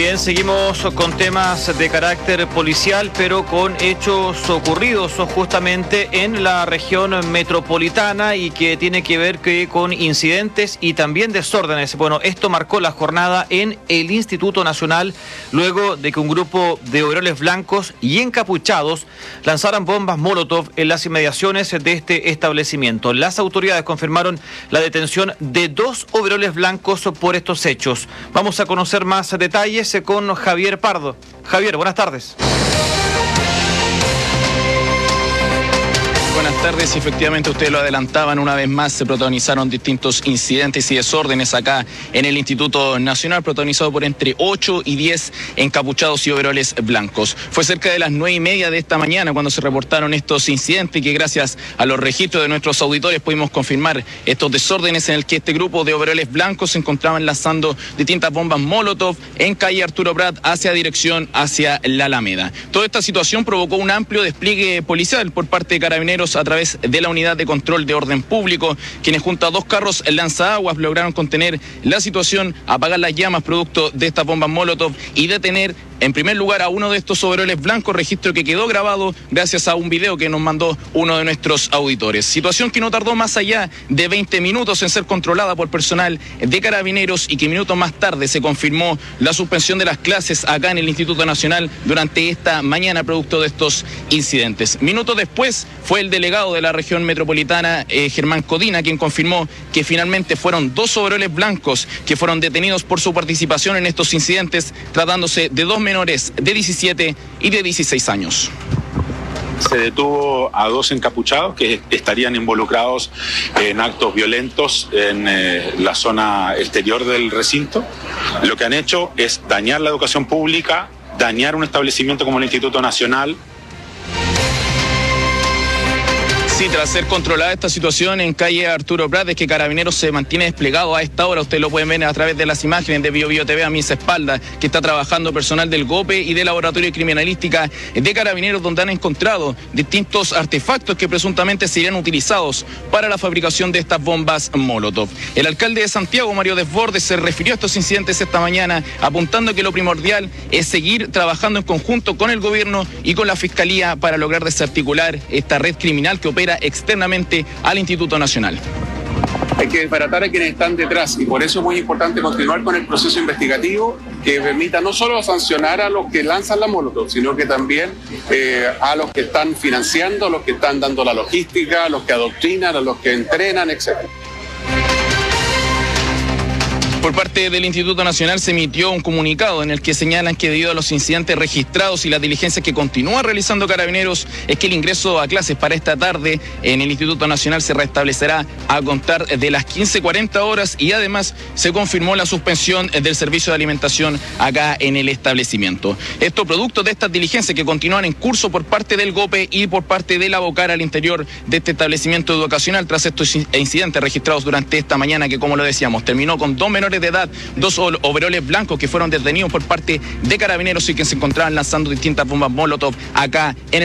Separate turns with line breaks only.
Bien, seguimos con temas de carácter policial, pero con hechos ocurridos justamente en la región metropolitana y que tiene que ver con incidentes y también desórdenes. Bueno, esto marcó la jornada en el Instituto Nacional luego de que un grupo de overoles blancos y encapuchados lanzaran bombas Molotov en las inmediaciones de este establecimiento. Las autoridades confirmaron la detención de 2 overoles blancos por estos hechos. Vamos a conocer más detalles con Javier Pardo. Javier, buenas tardes.
Buenas tardes, efectivamente ustedes lo adelantaban, una vez más se protagonizaron distintos incidentes y desórdenes acá en el Instituto Nacional, protagonizado por entre 8 y 10 encapuchados y overoles blancos. Fue cerca de las 9:30 de esta mañana cuando se reportaron estos incidentes y que gracias a los registros de nuestros auditores pudimos confirmar estos desórdenes en el que este grupo de overoles blancos se encontraban lanzando distintas bombas Molotov en calle Arturo Prat hacia la Alameda. Toda esta situación provocó un amplio despliegue policial por parte de Carabineros a través de la Unidad de Control de Orden Público, quienes junto a 2 carros lanzaguas lograron contener la situación, apagar las llamas producto de estas bombas Molotov y detener en primer lugar a uno de estos overoles blancos, registro que quedó grabado gracias a un video que nos mandó uno de nuestros auditores. Situación que no tardó más allá de 20 minutos en ser controlada por personal de Carabineros y que minutos más tarde se confirmó la suspensión de las clases acá en el Instituto Nacional durante esta mañana producto de estos incidentes. Minutos después fue el delegado de la región metropolitana, Germán Codina, quien confirmó que finalmente fueron 2 overoles blancos que fueron detenidos por su participación en estos incidentes, tratándose de 2 menores de 17 y de 16 años.
Se detuvo a 2 encapuchados que estarían involucrados en actos violentos en la zona exterior del recinto. Lo que han hecho es dañar la educación pública, dañar un establecimiento como el Instituto Nacional.
Sí, tras ser controlada esta situación en calle Arturo Prat, es que Carabineros se mantiene desplegado a esta hora. Ustedes lo pueden ver a través de las imágenes de BioBio TV a mis espaldas, que está trabajando personal del GOPE y del Laboratorio de Criminalística de Carabineros, donde han encontrado distintos artefactos que presuntamente serían utilizados para la fabricación de estas bombas Molotov. El alcalde de Santiago, Mario Desbordes, se refirió a estos incidentes esta mañana, apuntando que lo primordial es seguir trabajando en conjunto con el gobierno y con la Fiscalía para lograr desarticular esta red criminal que opera externamente al Instituto Nacional.
Hay que desbaratar a quienes están detrás y por eso es muy importante continuar con el proceso investigativo que permita no solo sancionar a los que lanzan la Molotov, sino que también a los que están financiando, a los que están dando la logística, a los que adoctrinan, a los que entrenan, etc.
Por parte del Instituto Nacional se emitió un comunicado en el que señalan que debido a los incidentes registrados y las diligencias que continúa realizando Carabineros, es que el ingreso a clases para esta tarde en el Instituto Nacional se restablecerá a contar de las 15:40 horas y además se confirmó la suspensión del servicio de alimentación acá en el establecimiento. Esto producto de estas diligencias que continúan en curso por parte del GOPE y por parte de la Bocar al interior de este establecimiento educacional tras estos incidentes registrados durante esta mañana que, como lo decíamos, terminó con 2 menores de edad, 2 overoles blancos que fueron detenidos por parte de Carabineros y que se encontraban lanzando distintas bombas Molotov acá en el